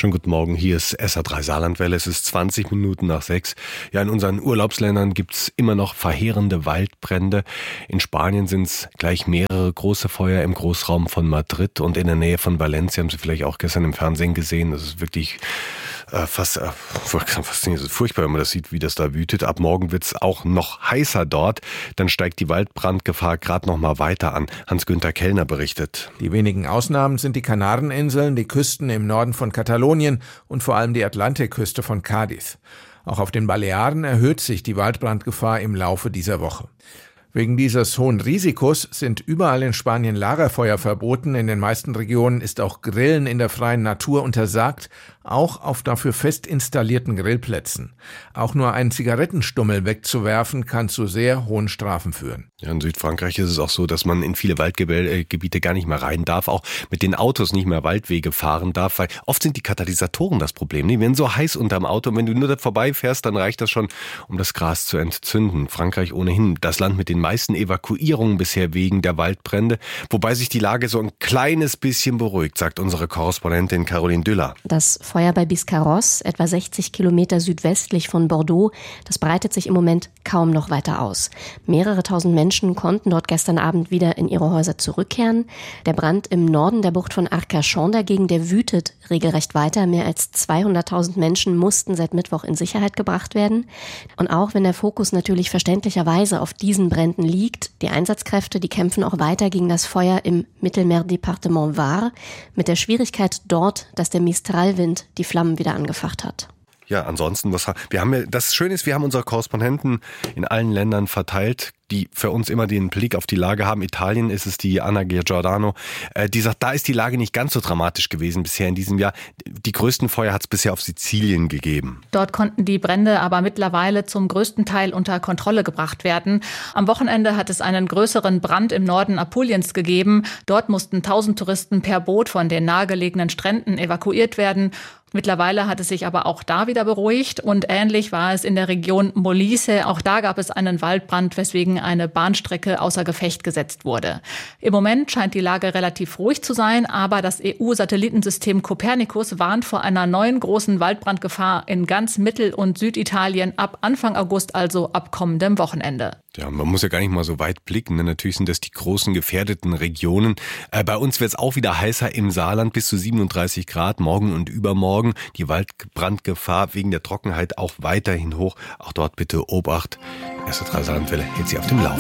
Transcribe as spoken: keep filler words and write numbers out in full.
Schönen guten Morgen, hier ist S R drei Saarlandwelle, es ist zwanzig Minuten nach sechs. Ja, in unseren Urlaubsländern gibt's immer noch verheerende Waldbrände. In Spanien sind's gleich mehrere große Feuer im Großraum von Madrid und in der Nähe von Valencia, haben Sie vielleicht auch gestern im Fernsehen gesehen. Das ist wirklich äh, fast, äh, fast nicht, das ist furchtbar, wenn man das sieht, wie das da wütet. Ab morgen wird's auch noch heißer dort. Dann steigt die Waldbrandgefahr gerade noch mal weiter an. Hans-Günther Kellner berichtet. Die wenigen Ausnahmen sind die Kanareninseln, die Küsten im Norden von Katalonien und vor allem die Atlantikküste von Cádiz. Auch auf den Balearen erhöht sich die Waldbrandgefahr im Laufe dieser Woche. Wegen dieses hohen Risikos sind überall in Spanien Lagerfeuer verboten. In den meisten Regionen ist auch Grillen in der freien Natur untersagt, auch auf dafür fest installierten Grillplätzen. Auch nur einen Zigarettenstummel wegzuwerfen, kann zu sehr hohen Strafen führen. Ja, in Südfrankreich ist es auch so, dass man in viele Waldgebiete gar nicht mehr rein darf, auch mit den Autos nicht mehr Waldwege fahren darf, weil oft sind die Katalysatoren das Problem. Die werden so heiß unterm Auto und wenn du nur da vorbeifährst, dann reicht das schon, um das Gras zu entzünden. Frankreich ohnehin das Land mit den meisten Evakuierungen bisher wegen der Waldbrände, wobei sich die Lage so ein kleines bisschen beruhigt, sagt unsere Korrespondentin Caroline Düller. Das Feuer bei Biscarrosse, etwa sechzig Kilometer südwestlich von Bordeaux, das breitet sich im Moment kaum noch weiter aus. Mehrere tausend Menschen konnten dort gestern Abend wieder in ihre Häuser zurückkehren. Der Brand im Norden der Bucht von Arcachon dagegen, der wütet regelrecht weiter. Mehr als zweihunderttausend Menschen mussten seit Mittwoch in Sicherheit gebracht werden. Und auch wenn der Fokus natürlich verständlicherweise auf diesen Bränden liegt, die Einsatzkräfte, die kämpfen auch weiter gegen das Feuer im Mittelmeerdepartement Var, mit der Schwierigkeit dort, dass der Mistralwind die Flammen wieder angefacht hat. Ja, ansonsten, was, wir haben ja, das Schöne ist, wir haben unsere Korrespondenten in allen Ländern verteilt, die für uns immer den Blick auf die Lage haben. Italien ist es die Anna Giordano, äh, die sagt, da ist die Lage nicht ganz so dramatisch gewesen bisher in diesem Jahr. Die größten Feuer hat es bisher auf Sizilien gegeben. Dort konnten die Brände aber mittlerweile zum größten Teil unter Kontrolle gebracht werden. Am Wochenende hat es einen größeren Brand im Norden Apuliens gegeben. Dort mussten tausend Touristen per Boot von den nahegelegenen Stränden evakuiert werden. Mittlerweile hat es sich aber auch da wieder beruhigt und ähnlich war es in der Region Molise. Auch da gab es einen Waldbrand, weswegen eine Bahnstrecke außer Gefecht gesetzt wurde. Im Moment scheint die Lage relativ ruhig zu sein, aber das E U-Satellitensystem Copernicus warnt vor einer neuen großen Waldbrandgefahr in ganz Mittel- und Süditalien ab Anfang August, also ab kommendem Wochenende. Ja, man muss ja gar nicht mal so weit blicken. Ne? Natürlich sind das die großen gefährdeten Regionen. Äh, bei uns wird es auch wieder heißer im Saarland, bis zu siebenunddreißig Grad, morgen und übermorgen. Die Waldbrandgefahr wegen der Trockenheit auch weiterhin hoch. Auch dort bitte Obacht. S R drei Saarlandwelle hält Sie auf dem Laufenden.